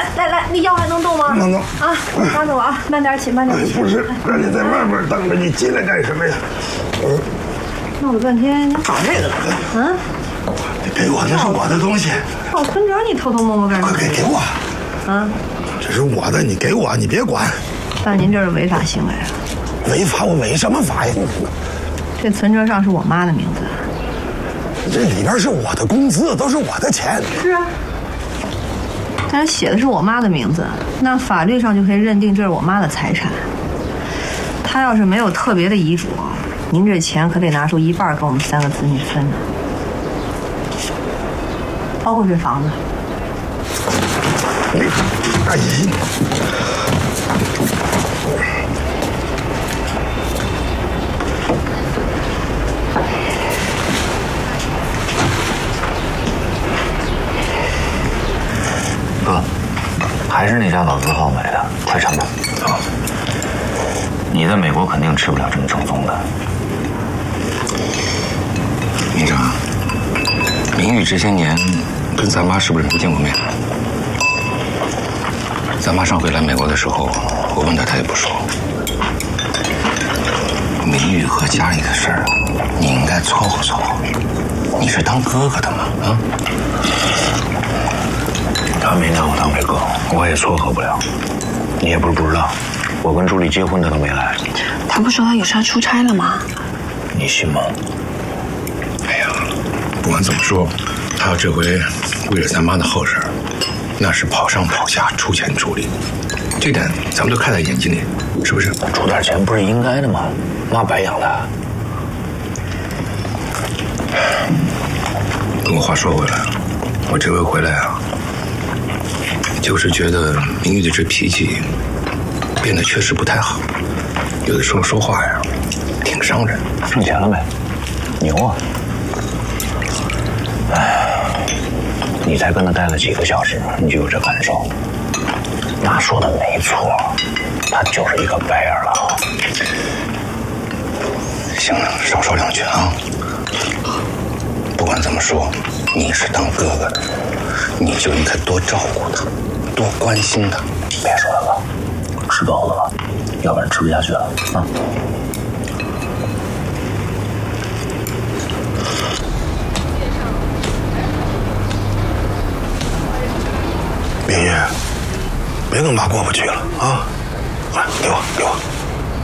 来，你腰还能动吗？ 能。 啊，拉着我啊，慢点起，慢点起。 不是，让你在外面等着，你进来干什么呀？ 闹了半天，你搞这个了？啊？ 你给我，那是我的东西。 我存折你偷偷摸摸干什么？ 快给我！ 啊？ 这是我的，你给我，你别管。 但您这是违法行为啊！ 违法？我违什么法呀？ 这存折上是我妈的名字。 这里边是我的工资，都是我的钱。 是啊。但是写的是我妈的名字，那法律上就可以认定这是我妈的财产。她要是没有特别的遗嘱，您这钱可得拿出一半给我们3个子女分呢，包括这房子。 哎呀！ 哥，还是那张老字号买的，快尝尝。好。你在美国肯定吃不了这么正宗的。 营长，明玉这些年跟咱妈是不是没见过面？咱妈上回来美国的时候，我问她，她也不说。明玉和家里的事儿，你应该撮合撮合。你是当哥哥的吗？啊？ 他没拿我当回哥，我也撮合不了。你也不是不知道，我跟朱莉结婚他都没来。 他不说他有事要出差了吗？ 你信吗？ 哎呀，不管怎么说，他要这回为了咱妈的后事，那是跑上跑下，出钱出力，这点咱们都看在眼睛里，是不是？ 出点钱不是应该的吗？妈白养他。 不过话说回来，我这回回来啊，就是觉得明玉的这脾气变得确实不太好，有的时候说话呀，挺伤人。 挣钱了没？牛啊！哎，你才跟他待了几个小时，你就有这感受？妈说的没错，他就是一个白眼狼。 行了，少说两句啊。不管怎么说，你是当哥哥的，你就应该多照顾他，多关心他。 别说了，吃饱了吧？要不然吃不下去了啊！ 明玉，别跟妈过不去了啊！快，给我。